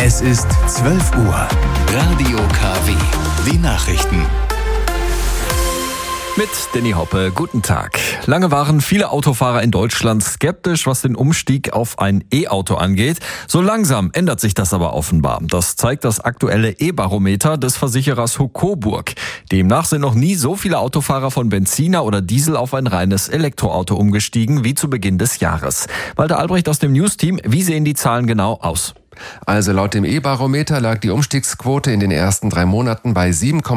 Es ist 12 Uhr. Radio KW. Die Nachrichten. Mit Danny Hoppe, guten Tag. Lange waren viele Autofahrer in Deutschland skeptisch, was den Umstieg auf ein E-Auto angeht. So langsam ändert sich das aber offenbar. Das zeigt das aktuelle E-Barometer des Versicherers Coburg. Demnach sind noch nie so viele Autofahrer von Benziner oder Diesel auf ein reines Elektroauto umgestiegen wie zu Beginn des Jahres. Walter Albrecht aus dem News-Team, wie sehen die Zahlen genau aus? Also laut dem E-Barometer lag die Umstiegsquote in den ersten 3 Monaten bei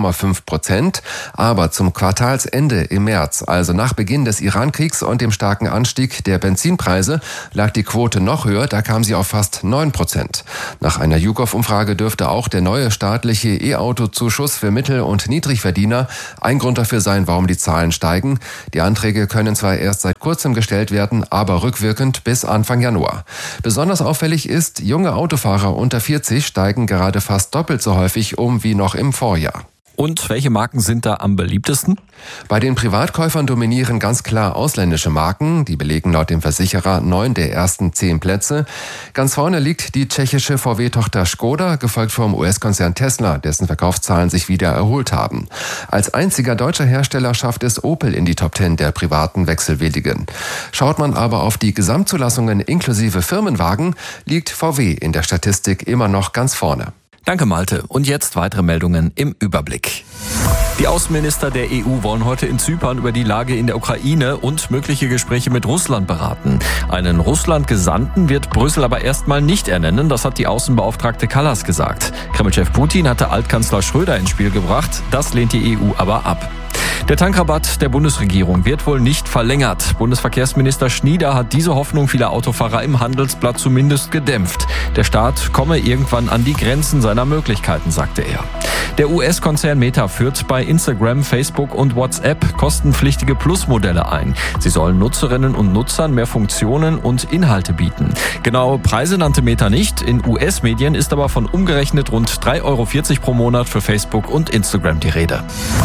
7,5%. Aber zum Quartalsende im März, also nach Beginn des Iran-Kriegs und dem starken Anstieg der Benzinpreise, lag die Quote noch höher, da kam sie auf fast 9%. Nach einer YouGov-Umfrage dürfte auch der neue staatliche E-Auto-Zuschuss für Mittel- und Niedrigverdiener ein Grund dafür sein, warum die Zahlen steigen. Die Anträge können zwar erst seit kurzem gestellt werden, aber rückwirkend bis Anfang Januar. Besonders auffällig ist, junge Autofahrer unter 40 steigen gerade fast doppelt so häufig um wie noch im Vorjahr. Und welche Marken sind da am beliebtesten? Bei den Privatkäufern dominieren ganz klar ausländische Marken. Die belegen laut dem Versicherer 9 der ersten 10 Plätze. Ganz vorne liegt die tschechische VW-Tochter Škoda, gefolgt vom US-Konzern Tesla, dessen Verkaufszahlen sich wieder erholt haben. Als einziger deutscher Hersteller schafft es Opel in die Top 10 der privaten Wechselwilligen. Schaut man aber auf die Gesamtzulassungen inklusive Firmenwagen, liegt VW in der Statistik immer noch ganz vorne. Danke, Malte. Und jetzt weitere Meldungen im Überblick. Die Außenminister der EU wollen heute in Zypern über die Lage in der Ukraine und mögliche Gespräche mit Russland beraten. Einen Russland-Gesandten wird Brüssel aber erstmal nicht ernennen, das hat die Außenbeauftragte Kallas gesagt. Kremlchef Putin hatte Altkanzler Schröder ins Spiel gebracht, das lehnt die EU aber ab. Der Tankrabatt der Bundesregierung wird wohl nicht verlängert. Bundesverkehrsminister Schnieder hat diese Hoffnung vieler Autofahrer im Handelsblatt zumindest gedämpft. Der Staat komme irgendwann an die Grenzen seiner Möglichkeiten, sagte er. Der US-Konzern Meta führt bei Instagram, Facebook und WhatsApp kostenpflichtige Plus-Modelle ein. Sie sollen Nutzerinnen und Nutzern mehr Funktionen und Inhalte bieten. Genaue Preise nannte Meta nicht. In US-Medien ist aber von umgerechnet rund 3,40 € pro Monat für Facebook und Instagram die Rede.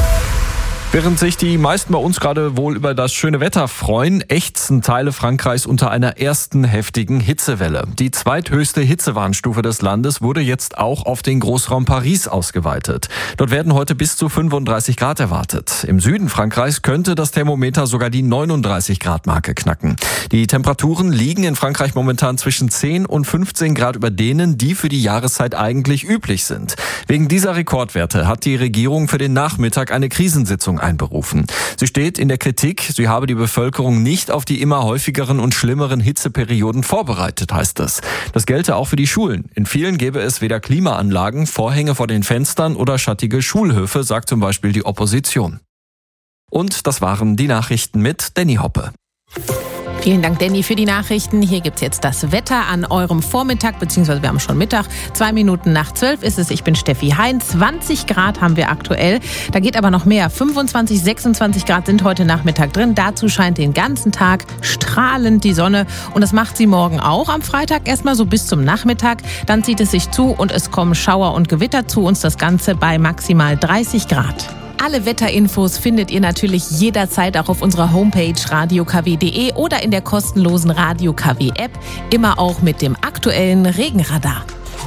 Während sich die meisten bei uns gerade wohl über das schöne Wetter freuen, ächzen Teile Frankreichs unter einer ersten heftigen Hitzewelle. Die zweithöchste Hitzewarnstufe des Landes wurde jetzt auch auf den Großraum Paris ausgeweitet. Dort werden heute bis zu 35 Grad erwartet. Im Süden Frankreichs könnte das Thermometer sogar die 39 Grad Marke knacken. Die Temperaturen liegen in Frankreich momentan zwischen 10 und 15 Grad über denen, die für die Jahreszeit eigentlich üblich sind. Wegen dieser Rekordwerte hat die Regierung für den Nachmittag eine Krisensitzung einberufen. Sie steht in der Kritik, sie habe die Bevölkerung nicht auf die immer häufigeren und schlimmeren Hitzeperioden vorbereitet, heißt es. Das gelte auch für die Schulen. In vielen gäbe es weder Klimaanlagen, Vorhänge vor den Fenstern oder schattige Schulhöfe, sagt zum Beispiel die Opposition. Und das waren die Nachrichten mit Danny Hoppe. Vielen Dank, Danny, für die Nachrichten. Hier gibt's jetzt das Wetter an eurem Vormittag, beziehungsweise wir haben schon Mittag. 2 Minuten nach 12 ist es. Ich bin Steffi Hein. 20 Grad haben wir aktuell. Da geht aber noch mehr. 25, 26 Grad sind heute Nachmittag drin. Dazu scheint den ganzen Tag strahlend die Sonne. Und das macht sie morgen auch am Freitag erstmal so bis zum Nachmittag. Dann zieht es sich zu und es kommen Schauer und Gewitter zu uns. Das Ganze bei maximal 30 Grad. Alle Wetterinfos findet ihr natürlich jederzeit auch auf unserer Homepage radiokw.de oder in der kostenlosen Radio KW App, immer auch mit dem aktuellen Regenradar.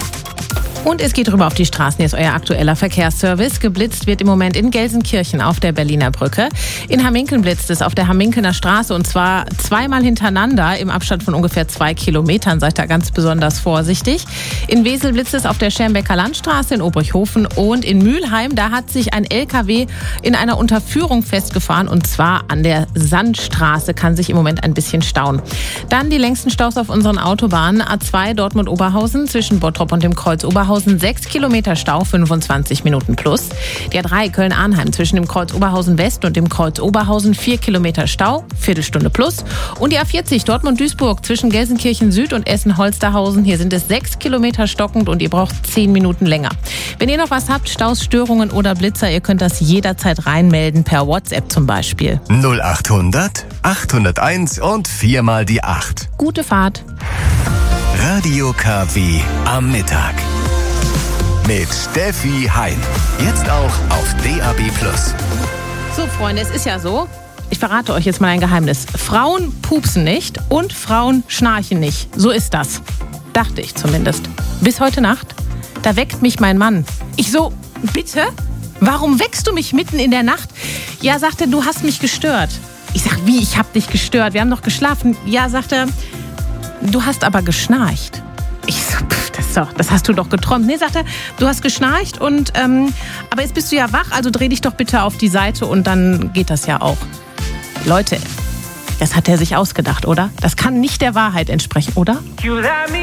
Und es geht rüber auf die Straßen. Hier ist euer aktueller Verkehrsservice. Geblitzt wird im Moment in Gelsenkirchen auf der Berliner Brücke. In Hamminkeln blitzt es auf der Hamminkelner Straße und zwar 2-mal hintereinander im Abstand von ungefähr 2 Kilometern. Seid da ganz besonders vorsichtig. In Wesel blitzt es auf der Schermbecker Landstraße in Obrighofen und in Mülheim. Da hat sich ein LKW in einer Unterführung festgefahren und zwar an der Sandstraße. Kann sich im Moment ein bisschen stauen. Dann die längsten Staus auf unseren Autobahnen. A2 Dortmund-Oberhausen zwischen Bottrop und dem Kreuz Oberhausen. 6 Kilometer Stau, 25 Minuten plus. Die A3 Köln-Arnheim zwischen dem Kreuz Oberhausen West und dem Kreuz Oberhausen 4 Kilometer Stau, Viertelstunde plus. Und die A40 Dortmund-Duisburg zwischen Gelsenkirchen Süd und Essen-Holsterhausen. Hier sind es 6 Kilometer stockend und ihr braucht 10 Minuten länger. Wenn ihr noch was habt, Staus, Störungen oder Blitzer, ihr könnt das jederzeit reinmelden, per WhatsApp zum Beispiel. 0800 801 und 4 mal die 8. Gute Fahrt. Radio KW am Mittag. Mit Steffi Hein. Jetzt auch auf DAB+. So, Freunde, es ist ja so, ich verrate euch jetzt mal ein Geheimnis. Frauen pupsen nicht und Frauen schnarchen nicht. So ist das. Dachte ich zumindest. Bis heute Nacht. da weckt mich mein Mann. Ich so, bitte? Warum weckst du mich mitten in der Nacht? Ja, sagt er, du hast mich gestört. Ich sag, wie, ich hab dich gestört? Wir haben doch geschlafen. Ja, sagt er, du hast aber geschnarcht. Ich so, das hast du doch geträumt. Nee, sagt er, du hast geschnarcht und aber jetzt bist du ja wach, also dreh dich doch bitte auf die Seite und dann geht das ja auch. Leute, das hat er sich ausgedacht, oder? Das kann nicht der Wahrheit entsprechen, oder?